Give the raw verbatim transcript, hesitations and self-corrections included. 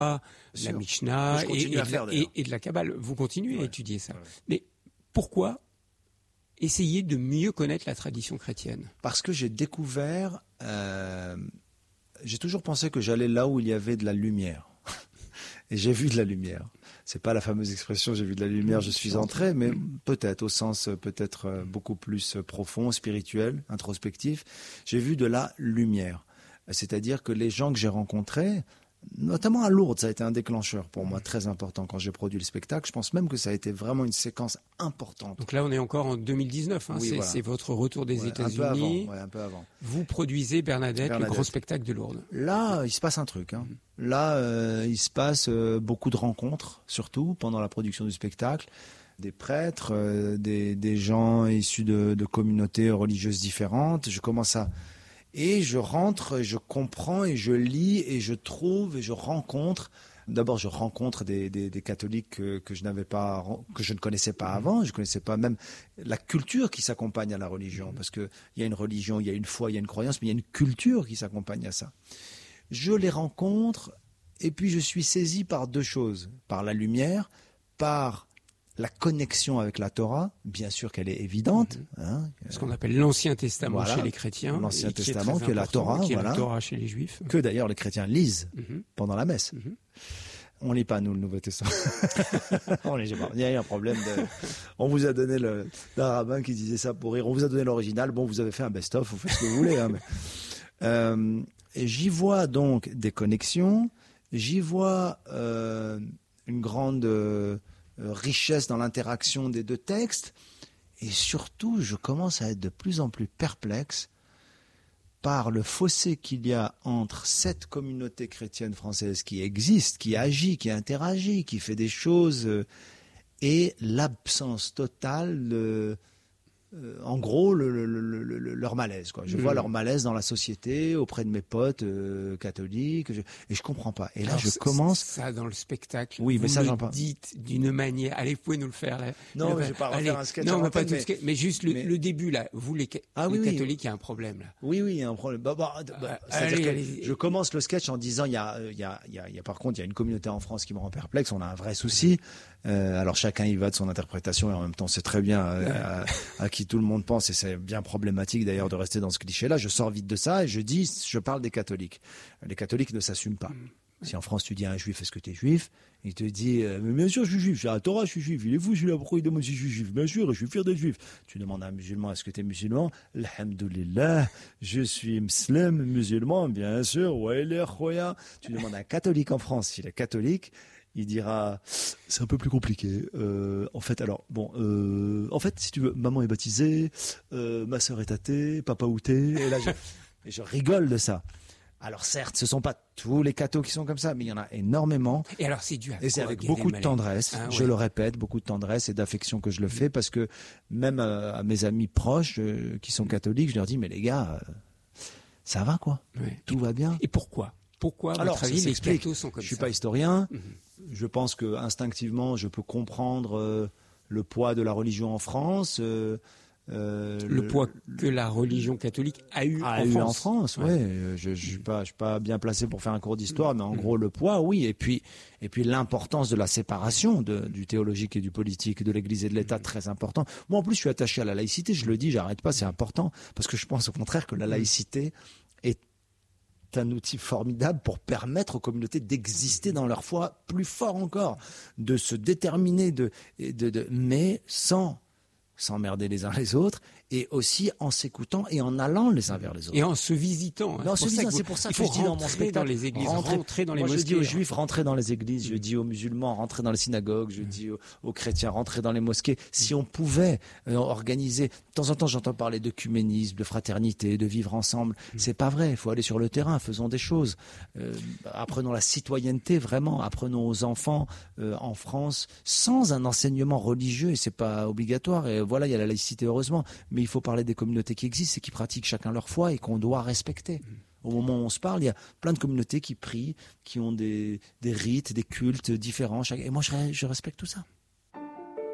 la Mishnah et, et, de faire, la, et, et de la Kabbale. Vous continuez ouais. à étudier ça. Ouais. Mais pourquoi essayer de mieux connaître la tradition chrétienne? Parce que j'ai découvert, euh, j'ai toujours pensé que j'allais là où il y avait de la lumière. Et j'ai vu de la lumière. C'est pas la fameuse expression j'ai vu de la lumière, je suis entré, mais peut-être au sens peut-être beaucoup plus profond, spirituel, introspectif. J'ai vu de la lumière. C'est-à-dire que les gens que j'ai rencontrés, notamment à Lourdes, ça a été un déclencheur pour moi très important quand j'ai produit le spectacle. Je pense même que ça a été vraiment une séquence importante. Donc là, on est encore en deux mille dix-neuf. Hein. Oui, c'est, voilà. c'est votre retour des ouais, États-Unis. Un peu avant. Ouais, un peu avant. Vous produisez Bernadette, Bernadette, le grand spectacle de Lourdes. Là, il se passe un truc. Hein. Mmh. Là, euh, il se passe euh, beaucoup de rencontres, surtout pendant la production du spectacle. Des prêtres, euh, des, des gens issus de, de communautés religieuses différentes. Je commence à... Et je rentre, je comprends et je lis et je trouve et je rencontre. D'abord, je rencontre des, des, des catholiques que, que je n'avais pas, que je ne connaissais pas avant. Je connaissais pas même la culture qui s'accompagne à la religion, parce que il y a une religion, il y a une foi, il y a une croyance, mais il y a une culture qui s'accompagne à ça. Je les rencontre et puis je suis saisi par deux choses: par la lumière, par la connexion avec la Torah, bien sûr qu'elle est évidente. Mmh. Hein, ce qu'on appelle l'Ancien Testament voilà, chez les chrétiens. L'Ancien Testament, qui est, qui est la Torah, qui est voilà, la Torah chez les Juifs. Que d'ailleurs les chrétiens lisent mmh. pendant la messe. Mmh. On lit pas, nous, le Nouveau Testament. On lit pas. Il y a eu un problème de... On vous a donné le... d'un rabbin qui disait ça pour rire. On vous a donné l'original. Bon, vous avez fait un best-of, vous faites ce que vous voulez. Hein, mais... euh, et j'y vois donc des connexions. J'y vois euh, une grande... Euh, richesse dans l'interaction des deux textes, et surtout je commence à être de plus en plus perplexe par le fossé qu'il y a entre cette communauté chrétienne française qui existe, qui agit, qui interagit, qui fait des choses, et l'absence totale de... Euh, en gros, le, le, le, le, leur malaise, quoi. Je mmh. vois leur malaise dans la société, auprès de mes potes euh, catholiques, je, et je comprends pas. Et là, alors, je commence. Ça, dans le spectacle. Oui, vous mais ça, le j'en parle. Dites d'une manière. Allez, vous pouvez nous le faire là. Non, le... mais je vais pas refaire un sketch. Non, mais pas tout mais... sketch. Mais juste le, mais... le début là. Vous les, ah, les oui, catholiques, oui. il y a un problème là. Oui, oui, il y a un problème. Bah, bah, bah, ah, c'est-à-dire allez, que allez. je commence le sketch en disant il y a, il y a, il y a, il y a par contre, il y a une communauté en France qui me rend perplexe. On a un vrai souci. Euh, alors chacun y va de son interprétation et en même temps c'est très bien à, à, à qui tout le monde pense et c'est bien problématique d'ailleurs de rester dans ce cliché-là. Je sors vite de ça et je dis, je parle des catholiques. Les catholiques ne s'assument pas. Si en France tu dis à un juif, est-ce que tu es juif? Il te dit, euh, mais bien sûr je suis juif, j'ai la Torah, je suis juif. Il est fou, je suis là, pourquoi il demande si je suis juif? Bien sûr, je suis fier d'être juif. Tu demandes à un musulman, est-ce que tu es musulman? Alhamdulillah, je suis musulman, musulman, bien sûr. Ouais, les khoya. Tu demandes à un catholique en France, s'il est catholique, il dira, c'est un peu plus compliqué. Euh, en fait, alors, bon, euh, en fait, si tu veux, maman est baptisée, euh, ma sœur est athée, papa outé, et là, je, et je rigole de ça. Alors certes, ce sont pas tous les cathos qui sont comme ça, mais il y en a énormément. Et alors c'est dû à Et c'est quoi, avec beaucoup de Malek tendresse, ah, je ouais. le répète, beaucoup de tendresse et d'affection que je le fais, parce que même euh, à mes amis proches euh, qui sont catholiques, je leur dis, mais les gars, euh, ça va quoi, ouais. tout et, va bien. Et pourquoi Pourquoi, à alors, votre avis, les cathos sont comme ça? Je suis pas historien. Mm-hmm. Je pense que instinctivement, je peux comprendre euh, le poids de la religion en France. Euh, euh, le, le poids que la religion catholique a eu, a en, eu France. en France. Ouais. ouais. Je, je suis pas, je suis pas bien placé pour faire un cours d'histoire, mais en mmh. gros le poids, oui. Et puis, et puis l'importance de la séparation de, du théologique et du politique, de l'Église et de l'État, mmh. très important. Moi, en plus, je suis attaché à la laïcité. Je le dis, j'arrête pas. C'est important parce que je pense au contraire que la laïcité est un outil formidable pour permettre aux communautés d'exister dans leur foi plus fort encore, de se déterminer, de, de, de mais sans s'emmerder les uns les autres, et aussi en s'écoutant et en allant les uns vers les autres. Et en se visitant. Non, c'est pour, c'est pour ça que je dis dans mon spectacle, dans les églises, rentrer, rentrer dans les moi mosquées. Je dis aux juifs, rentrez dans les églises, je dis aux musulmans, rentrez dans les synagogues, je dis aux, aux chrétiens, rentrez dans les mosquées. Si on pouvait euh, organiser, de temps en temps j'entends parler d'œcuménisme, de fraternité, de vivre ensemble, c'est pas vrai, il faut aller sur le terrain, faisons des choses. Euh, apprenons la citoyenneté, vraiment, apprenons aux enfants euh, en France, sans un enseignement religieux, et c'est pas obligatoire, et voilà, il y a la laïcité heureusement, mais il faut parler des communautés qui existent et qui pratiquent chacun leur foi et qu'on doit respecter. Au moment où on se parle, il y a plein de communautés qui prient, qui ont des, des rites, des cultes différents, et moi je, je respecte tout ça.